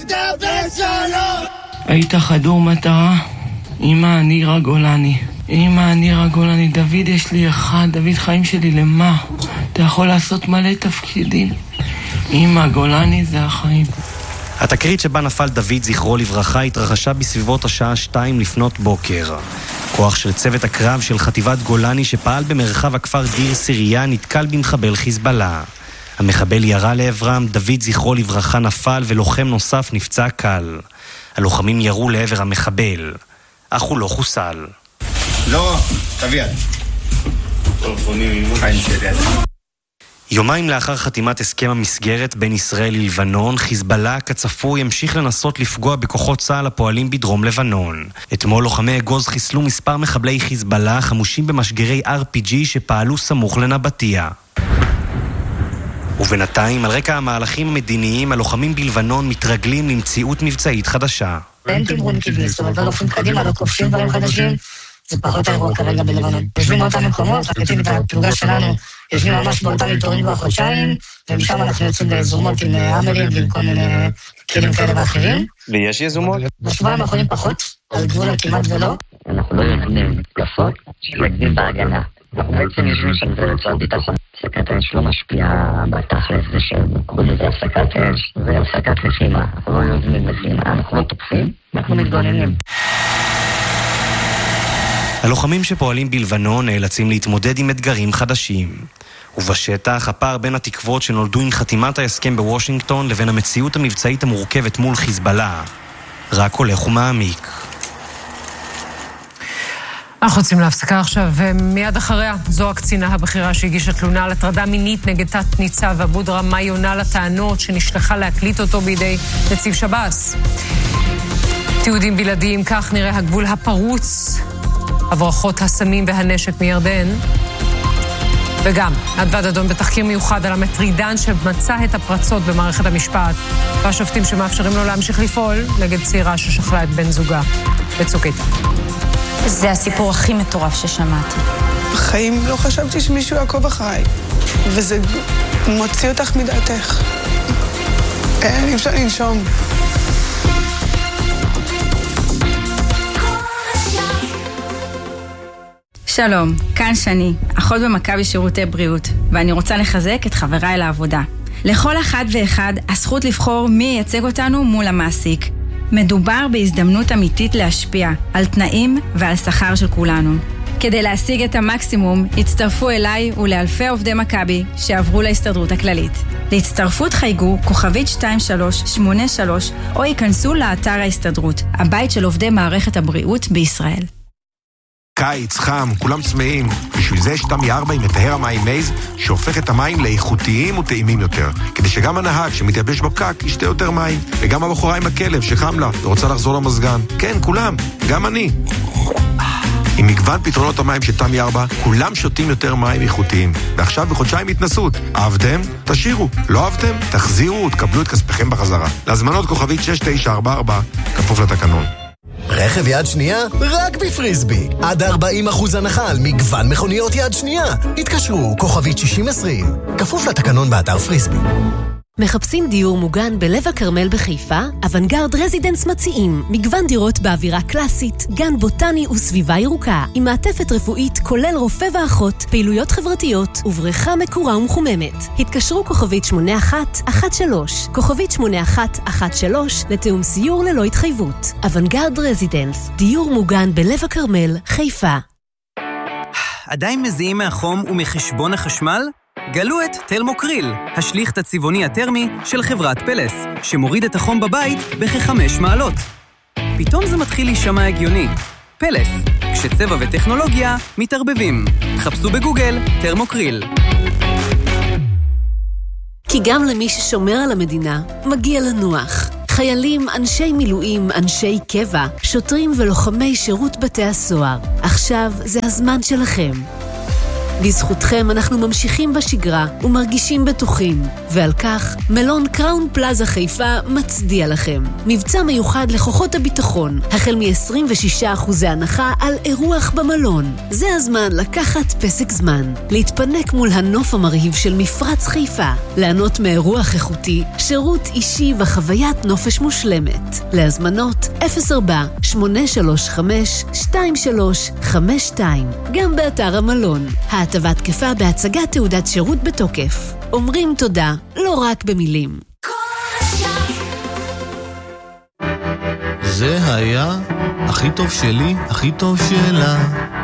היית חדור מטרה? אמא, נירה גולני. דוד, יש לי אחד. דוד, חיים שלי למה? אתה יכול לעשות מלא תפקידים. אמא, גולני זה החיים. התקרית שבה נפל דוד זכרו לברכה התרחשה בסביבות השעה 2 לפנות בוקר. כוח של צוות הקרב של חטיבת גולני שפעל במרחב הכפר דיר סיריה נתקל במחבל חיזבאללה. המחבל ירה לעברם, דוד זכרו לברכה נפל ולוחם נוסף נפצע קל. הלוחמים ירו לעבר המחבל, אך הוא לא חוסל. לא, תביא יד. חיים שלי יד. יומיים לאחר חתימת הסכם המסגרת בין ישראל ללבנון, חיזבאללה כצפוי ימשיך לנסות לפגוע בכוחות צה"ל הפועלים בדרום לבנון. אתמול לוחמי אגוז חיסלו מספר מחבלי חיזבאללה חמושים במשגרי RPG שפעלו סמוך לנבטיה. ובינתיים, על רקע המהלכים המדיניים, הלוחמים בלבנון מתרגלים למציאות מבצעית חדשה. אין תמרון טבעי, זאת אומרת, לא לופים קדימה, לא כובשים דברים חדשים, זה פחות האירוע כרגע בלבנון. יושבים באותם מקומות, הקצין את הפלוגה שלנו, יושבים ממש באותם איתורים כבר חודשיים, ומשם אנחנו יוצאים ליזומות עם אמרים ועם כל מיני כלים כאלה ואחרים. ויש יזומות? בשבועיים האחרונים פחות, על גבול כמעט ולא. אנחנו לא יודעים מתקפות שמגדים בהגנה. אנחנו בעצם יושבים שם ורצות ביטחון. הפסקת אש לא משפיעה בתכלס, זה שקוראים לזה הפסקת אש, זה הפסקת לחימה. אנחנו לא יודעים לחימה, אנחנו לא תוקפים, אנחנו מתגוננים. הלוחמים שפועלים בלבנון נאלצים להתמודד עם אתגרים חדשים. ובשטח, הפער בין התקוות שנולדו עם חתימת ההסכם בוושינגטון לבין המציאות המבצעית המורכבת מול חיזבאללה רק הולך ומעמיק. אנחנו יוצאים להפסקה עכשיו, ומיד אחריה זו הקצינה הבכירה שהגישה תלונה על הטרדה מינית נגד תת ניצב אבו דראה. מה היא עונה לטענות שנשלחה להקליט אותו בידי נציב שב"ס? תיעודים בלעדיים, כך נראה הגבול הפרוץ, הברחות הסמים והנשק מירדן. וגם, אדוות אדום בתחקיר מיוחד על המטרידן שמצא את הפרצות במערכת המשפט, והשופטים שמאפשרים לו להמשיך לפעול נגד צעירה ששכלה את בן זוגה בצוק איתן. זה הסיפור הכי מטורף ששמעתי. בחיים לא חשבתי שמישהו יעקוב אחריי, וזה מוציא אותך מדעתך. אי אפשר לנשום. שלום, כאן שני, אחות במכבי שירותי בריאות, ואני רוצה לחזק את חבריי לעבודה. לכל אחד ואחד הזכות לבחור מי ייצג אותנו מול המעסיק. מדובר בהזדמנות אמיתית להשפיע על תנאים ועל שכר של כולנו. כדי להשיג את המקסימום, הצטרפו אליי ולאלפי עובדי מכבי שעברו להסתדרות הכללית. להצטרפות חייגו כוכבית 2383 או ייכנסו לאתר ההסתדרות, הבית של עובדי מערכת הבריאות בישראל. קיץ, חם, כולם צמאים. בשביל זה יש תמי 4 עם מטהר המים מייז, שהופך את המים לאיכותיים וטעימים יותר. כדי שגם הנהג שמתייבש בפקק ישתה יותר מים. וגם הבחורה עם הכלב שחם לה ורוצה לחזור למזגן. כן, כולם, גם אני. עם מגוון פתרונות המים של תמי 4, כולם שותים יותר מים איכותיים. ועכשיו בחודשיים התנסות. אהבתם? תשאירו. לא אהבתם? תחזירו ותקבלו את כספכם בחזרה. להזמנות כוכבית 6944, כפוף לתקנון. רכב יד שנייה? רק בפריסבי. עד 40% הנחה על מגוון מכוניות יד שנייה. התקשרו, כוכבית 6020. כפוף לתקנון באתר פריסבי. מחפשים דיור מוגן בלב הכרמל בחיפה? אוונגרד רזידנס מציעים מגוון דירות באווירה קלאסית, גן בוטני וסביבה ירוקה, עם מעטפת רפואית כולל רופא ואחות, פעילויות חברתיות ובריכה מקורה ומחוממת. התקשרו כוכבית 8113, כוכבית 8113 לתאום סיור ללא התחייבות. אוונגרד רזידנס, דיור מוגן בלב הכרמל, חיפה. עדיין מזיעים מהחום ומחשבון החשמל? גלו את תלמוקריל, השליך הצבעוני הטרמי של חברת פלס, שמוריד את החום בבית בכ5 מעלות. פתאום זה מתחיל להישמע הגיוני. פלס, כשצבע וטכנולוגיה מתערבבים. חפשו בגוגל תרמוקריל. כי גם למי ששומר על המדינה מגיע לנוח. חיילים, אנשי מילואים, אנשי קבע, שוטרים ולוחמי שירות בתי הסוהר. עכשיו זה הזמן שלכם. בזכותכם אנחנו ממשיכים בשגרה ומרגישים בטוחים, ועל כך מלון קראון פלאזה חיפה מצדיע לכם. מבצע מיוחד לכוחות הביטחון, החל מ-26% הנחה על אירוח במלון. זה הזמן לקחת פסק זמן, להתפנק מול הנוף המרהיב של מפרץ חיפה, לענות מאירוח איכותי, שירות אישי וחוויית נופש מושלמת. להזמנות 04-835-2352, גם באתר המלון. ההטבה תקפה בהצגת תעודת שירות בתוקף. אומרים תודה, לא רק במילים. זה היה הכי טוב שלי, הכי טוב שלה.